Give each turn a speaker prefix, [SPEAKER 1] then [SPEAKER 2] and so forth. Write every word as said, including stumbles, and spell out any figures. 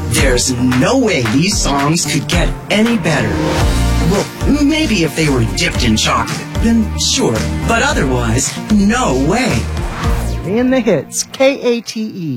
[SPEAKER 1] There's no way these songs could get any better. Well, maybe if they were dipped in chocolate, then sure. But otherwise, no way.
[SPEAKER 2] In the hits, K A T E.